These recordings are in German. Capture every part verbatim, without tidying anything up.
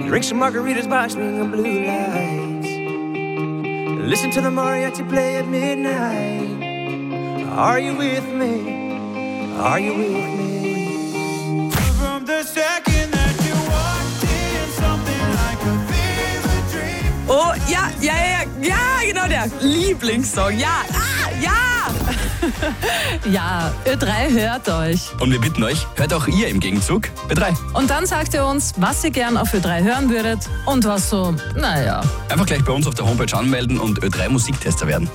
Drink some margaritas by swinging blue lights. Listen to the mariachi play at midnight. Are you with me? Are you with me? From the second that you walked in, something like a fever dream. Oh, ja, ja, ja, ja, genau der Lieblingssong. Ja, ah, ja. Ja, Ö drei hört euch. Und wir bitten euch, hört auch ihr im Gegenzug Ö drei. Und dann sagt ihr uns, was ihr gern auf Ö drei hören würdet und was so, naja. Einfach gleich bei uns auf der Homepage anmelden und Ö drei Musiktester werden.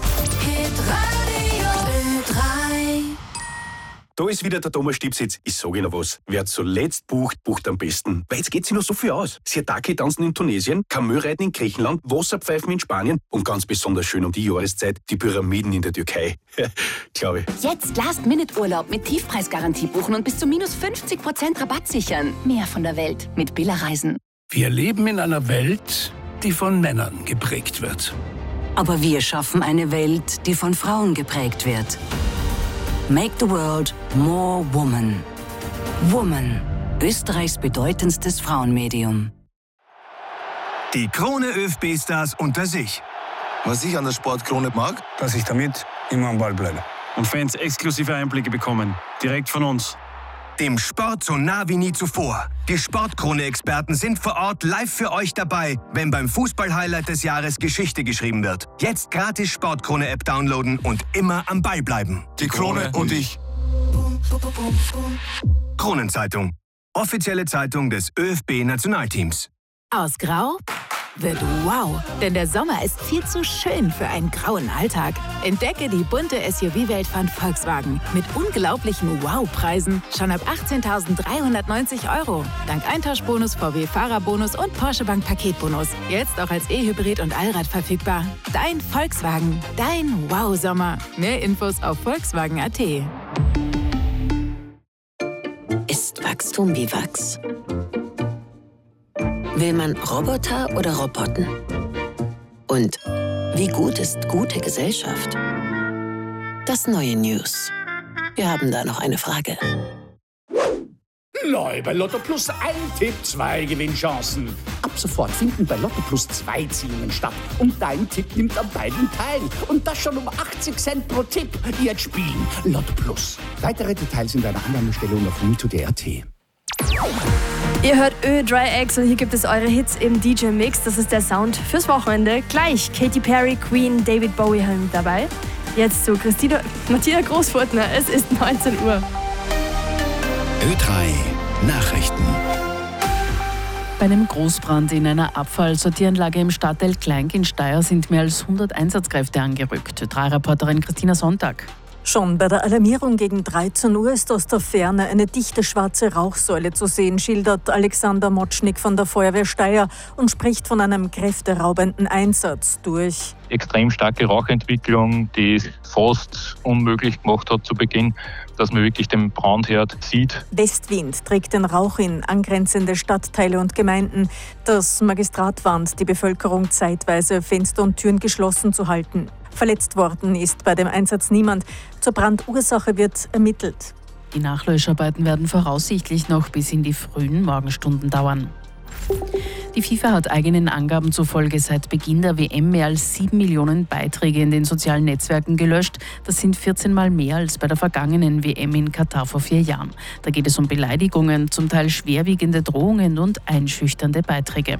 Da ist wieder der Thomas Stipsitz. Ich sage Ihnen was. Wer zuletzt bucht, bucht am besten. Weil jetzt geht sich noch so viel aus. Sirtaki tanzen in Tunesien, Kamelreiten in Griechenland, Wasserpfeifen in Spanien und ganz besonders schön um die Jahreszeit die Pyramiden in der Türkei. Glaube ich. Jetzt Last-Minute-Urlaub mit Tiefpreisgarantie buchen und bis zu minus fünfzig Prozent Rabatt sichern. Mehr von der Welt mit Billa Reisen. Wir leben in einer Welt, die von Männern geprägt wird. Aber wir schaffen eine Welt, die von Frauen geprägt wird. Make the world more woman. Woman, Österreichs bedeutendstes Frauenmedium. Die Krone ÖFB-Stars unter sich. Was ich an der Sportkrone mag, Dass ich damit immer am Ball bleibe. Und Fans exklusive Einblicke bekommen. Direkt von uns. Dem Sport so nah wie nie zuvor. Die Sportkrone-Experten sind vor Ort live für euch dabei, wenn beim Fußball-Highlight des Jahres Geschichte geschrieben wird. Jetzt gratis Sportkrone-App downloaden und immer am Ball bleiben. die Krone und ich. Kronenzeitung. Offizielle Zeitung des ÖFB-Nationalteams. Aus Grau wird wow, denn der Sommer ist viel zu schön für einen grauen Alltag. Entdecke die bunte S U V-Welt von Volkswagen mit unglaublichen Wow-Preisen schon ab achtzehntausenddreihundertneunzig Euro. Dank Eintauschbonus, V W-Fahrerbonus und Porsche Bank Paketbonus. Jetzt auch als E-Hybrid und Allrad verfügbar. Dein Volkswagen, dein Wow-Sommer. Mehr Infos auf volkswagen punkt a t. Ist Wachstum wie Wachs? Will man Roboter oder Roboten? Und wie gut ist gute Gesellschaft? Das neue News. Wir haben da noch eine Frage. Neu bei Lotto Plus ein Tipp, zwei Gewinnchancen. Ab sofort finden bei Lotto Plus zwei Ziehungen statt. Und dein Tipp nimmt an beiden teil. Und das schon um achtzig Cent pro Tipp. Jetzt spielen. Lotto Plus. Weitere Details in deiner Annahmestellung auf win to d punkt a t. Ihr hört Ö drei X und hier gibt es eure Hits im D J Mix. Das ist der Sound fürs Wochenende. Gleich Katy Perry, Queen, David Bowie haben mit dabei. Jetzt zu Christina, Martina Großfurtner. Es ist neunzehn Uhr. Ö drei Nachrichten. Bei einem Großbrand in einer Abfallsortieranlage im Stadtteil Kleink in Steyr sind mehr als hundert Einsatzkräfte angerückt. Ö drei Reporterin Christina Sonntag. Schon bei der Alarmierung gegen dreizehn Uhr ist aus der Ferne eine dichte schwarze Rauchsäule zu sehen, schildert Alexander Motschnik von der Feuerwehr Steyr und spricht von einem kräfteraubenden Einsatz durch extrem starke Rauchentwicklung, die es fast unmöglich gemacht hat zu Beginn, dass man wirklich den Brandherd sieht. Westwind trägt den Rauch in angrenzende Stadtteile und Gemeinden. Das Magistrat warnt die Bevölkerung zeitweise, Fenster und Türen geschlossen zu halten. Verletzt worden ist bei dem Einsatz niemand. Zur Brandursache wird ermittelt. Die Nachlöscharbeiten werden voraussichtlich noch bis in die frühen Morgenstunden dauern. Die FIFA hat eigenen Angaben zufolge seit Beginn der W M mehr als sieben Millionen Beiträge in den sozialen Netzwerken gelöscht. Das sind vierzehn Mal mehr als bei der vergangenen W M in Katar vor vier Jahren. Da geht es um Beleidigungen, zum Teil schwerwiegende Drohungen und einschüchternde Beiträge.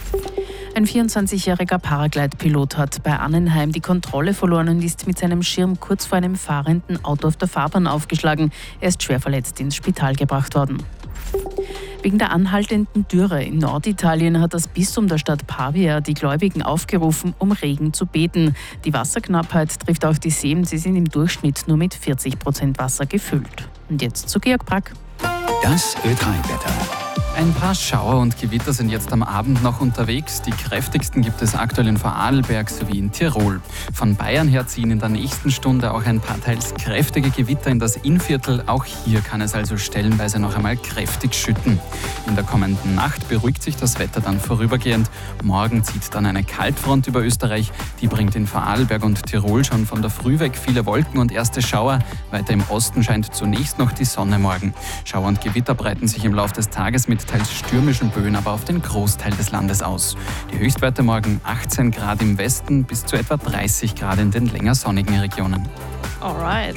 Ein vierundzwanzigjähriger Paraglide-Pilot hat bei Annenheim die Kontrolle verloren und ist mit seinem Schirm kurz vor einem fahrenden Auto auf der Fahrbahn aufgeschlagen. Er ist schwer verletzt ins Spital gebracht worden. Wegen der anhaltenden Dürre in Norditalien hat das Bistum der Stadt Pavia die Gläubigen aufgerufen, um Regen zu beten. Die Wasserknappheit trifft auch die Seen. Sie sind im Durchschnitt nur mit vierzig Prozent Wasser gefüllt. Und jetzt zu Georg Brack. Das Ö drei Wetter. Ein paar Schauer und Gewitter sind jetzt am Abend noch unterwegs. Die kräftigsten gibt es aktuell in Vorarlberg sowie in Tirol. Von Bayern her ziehen in der nächsten Stunde auch ein paar teils kräftige Gewitter in das Innviertel. Auch hier kann es also stellenweise noch einmal kräftig schütten. In der kommenden Nacht beruhigt sich das Wetter dann vorübergehend. Morgen zieht dann eine Kaltfront über Österreich. Die bringt in Vorarlberg und Tirol schon von der Früh weg viele Wolken und erste Schauer. Weiter im Osten scheint zunächst noch die Sonne morgen. Schauer und Gewitter breiten sich im Laufe des Tages mit teils stürmischen Böen aber auf den Großteil des Landes aus. Die Höchstwerte morgen achtzehn Grad im Westen bis zu etwa dreißig Grad in den länger sonnigen Regionen. Alright.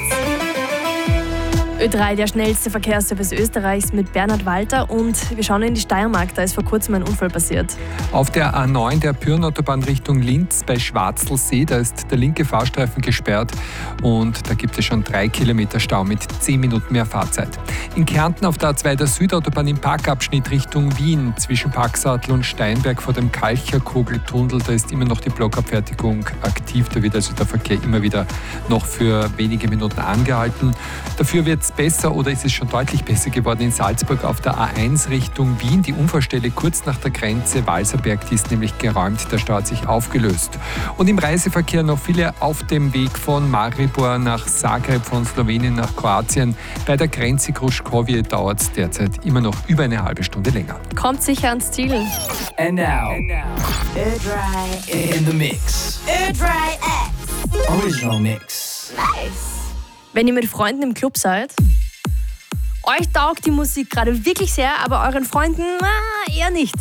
Ö drei, der schnellste Verkehrsservice Österreichs mit Bernhard Walter, und wir schauen in die Steiermark, da ist vor kurzem ein Unfall passiert. Auf der A neun der Pyrrenautobahn Richtung Linz bei Schwarzelsee, da ist der linke Fahrstreifen gesperrt und da gibt es schon drei Kilometer Stau mit zehn Minuten mehr Fahrzeit. In Kärnten auf der A zwei der Südautobahn im Parkabschnitt Richtung Wien zwischen Parksattel und Steinberg vor dem Kalcherkogeltunnel, da ist immer noch die Blockabfertigung aktiv, da wird also der Verkehr immer wieder noch für wenige Minuten angehalten. Dafür wird es besser, oder ist es schon deutlich besser geworden in Salzburg auf der A eins Richtung Wien. Die Unfallstelle kurz nach der Grenze Walserberg, die ist nämlich geräumt, der Stau hat sich aufgelöst. Und im Reiseverkehr noch viele auf dem Weg von Maribor nach Zagreb, von Slowenien nach Kroatien. Bei der Grenze Kruškovje dauert es derzeit immer noch über eine halbe Stunde länger. Kommt sicher ans Ziel. And now, Ö drei in the mix. Ö drei X. Original Mix. Nice. Wenn ihr mit Freunden im Club seid, euch taugt die Musik gerade wirklich sehr, aber euren Freunden ah, eher nicht.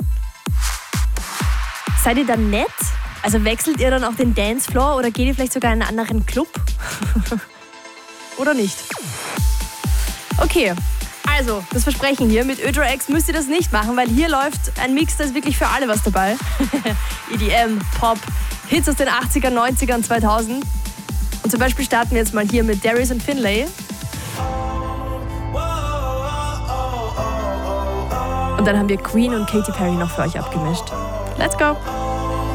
Seid ihr dann nett? Also wechselt ihr dann auf den Dancefloor oder geht ihr vielleicht sogar in einen anderen Club? Oder nicht? Okay, also das Versprechen hier, mit Ö drei X müsst ihr das nicht machen, weil hier läuft ein Mix, da ist wirklich für alle was dabei. E D M, Pop, Hits aus den achtzigern, neunzigern, zweitausend. Und zum Beispiel starten wir jetzt mal hier mit Darius und Finlay. Und dann haben wir Queen und Katy Perry noch für euch abgemischt. Let's go!